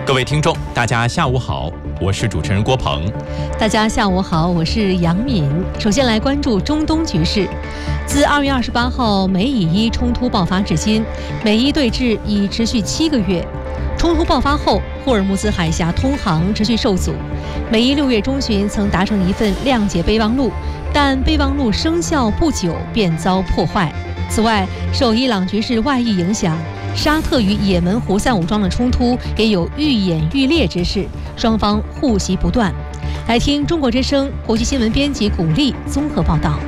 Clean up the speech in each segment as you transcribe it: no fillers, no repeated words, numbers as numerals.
各位听众，大家下午好，我是主持人郭鹏。 大家下午好，我是杨敏。首先来关注中东局势。自2月28号美以伊冲突爆发至今，美伊对峙已持续7个月。冲突爆发后，霍尔木兹海峡通航持续受阻。美伊6月中旬曾达成一份谅解备忘录，但备忘录生效不久便遭破坏。此外，受伊朗局势外溢影响，沙特与也门胡塞武装的冲突也有愈演愈烈之势，双方互袭不断。来听中国之声国际新闻编辑古丽综合报道。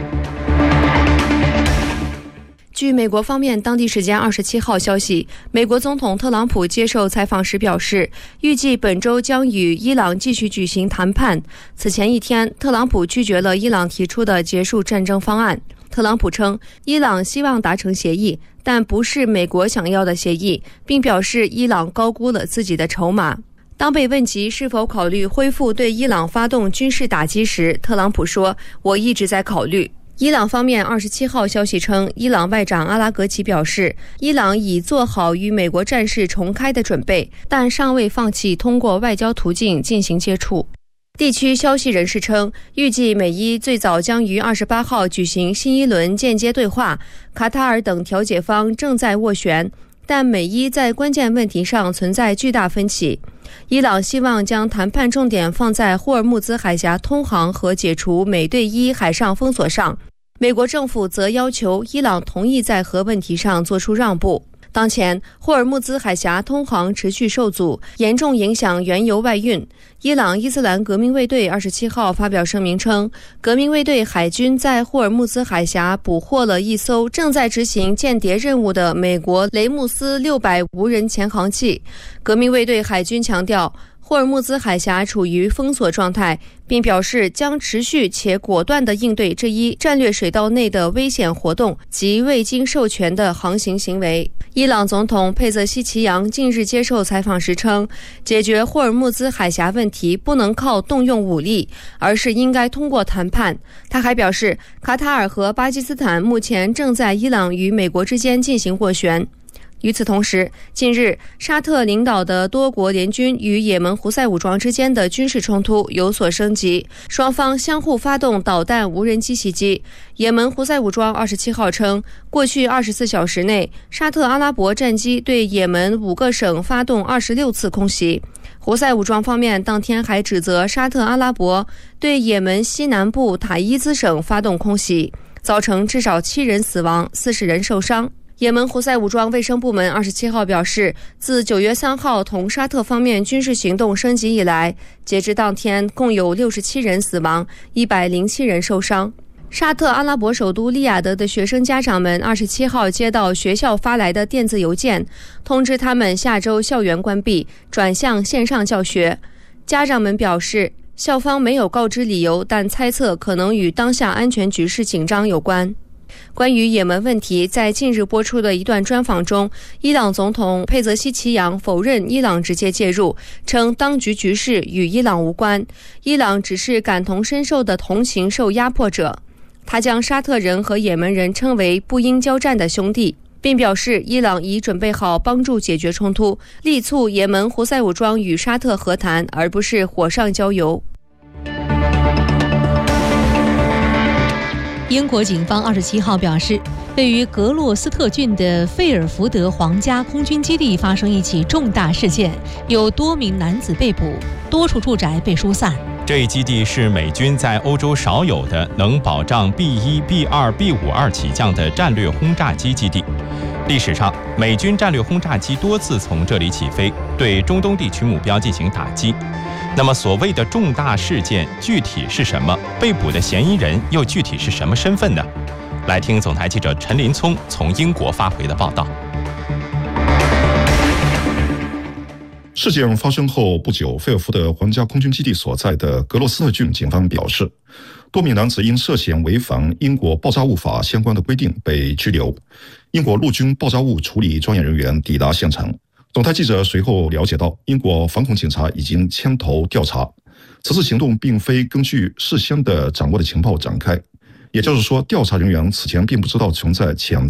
据美国方面当地时间27号消息，美国总统特朗普接受采访时表示，预计本周将与伊朗继续举行谈判。此前一天，特朗普拒绝了伊朗提出的结束战争方案。特朗普称，伊朗希望达成协议，但不是美国想要的协议，并表示伊朗高估了自己的筹码。当被问及是否考虑恢复对伊朗发动军事打击时，特朗普说：“我一直在考虑。”伊朗方面27号消息称，伊朗外长阿拉格齐表示，伊朗已做好与美国战事重开的准备，但尚未放弃通过外交途径进行接触。地区消息人士称，预计美伊最早将于28号举行新一轮间接对话，卡塔尔等调解方正在斡旋，但美伊在关键问题上存在巨大分歧。伊朗希望将谈判重点放在霍尔木兹海峡通航和解除美对伊海上封锁上，美国政府则要求伊朗同意在核问题上做出让步。当前，霍尔木兹海峡通航持续受阻，严重影响原油外运。伊朗伊斯兰革命卫队27号发表声明称，革命卫队海军在霍尔木兹海峡捕获了一艘正在执行间谍任务的美国雷姆斯600无人潜航器。革命卫队海军强调，霍尔木兹海峡处于封锁状态，并表示将持续且果断地应对这一战略水道内的危险活动及未经授权的航行行为。伊朗总统佩泽西奇扬近日接受采访时称，解决霍尔木兹海峡问题不能靠动用武力，而是应该通过谈判。他还表示，卡塔尔和巴基斯坦目前正在伊朗与美国之间进行斡旋。与此同时，近日沙特领导的多国联军与也门胡塞武装之间的军事冲突有所升级，双方相互发动导弹无人机袭击。也门胡塞武装27号称，过去24小时内，沙特阿拉伯战机对也门5个省发动26次空袭。胡塞武装方面当天还指责沙特阿拉伯对也门西南部塔伊兹省发动空袭，造成至少7人死亡，40人受伤。也门胡塞武装卫生部门27号表示，自9月3号同沙特方面军事行动升级以来，截至当天共有67人死亡，107人受伤。沙特阿拉伯首都利雅得的学生家长们27号接到学校发来的电子邮件，通知他们下周校园关闭，转向线上教学。家长们表示，校方没有告知理由，但猜测可能与当下安全局势紧张有关。关于也门问题，在近日播出的一段专访中，伊朗总统佩泽西奇扬否认伊朗直接介入，称当局局势与伊朗无关，伊朗只是感同身受的同情受压迫者。他将沙特人和也门人称为不应交战的兄弟，并表示伊朗已准备好帮助解决冲突，力促也门胡塞武装与沙特和谈，而不是火上浇油。 英国警方27号表示，位于格洛斯特郡的费尔福德皇家空军基地发生一起重大事件，有多名男子被捕，多处住宅被疏散。 这一基地是美军在欧洲少有的能保障 B1、B2、B5 起降的战略轰炸机基地。历史上，美军战略轰炸机多次从这里起飞，对中东地区目标进行打击。那么所谓的重大事件具体是什么？被捕的嫌疑人又具体是什么身份呢？来听总台记者陈林聪从英国发回的报道。 事件发生后不久，费尔福德皇家空军基地所在的格洛斯特郡警方表示，多名男子因涉嫌违反英国爆炸物法相关的规定被拘留。英国陆军爆炸物处理专业人员抵达现场。总台记者随后了解到，英国反恐警察已经牵头调查，此次行动并非根据事先的掌握的情报展开，也就是说，调查人员此前并不知道存在潜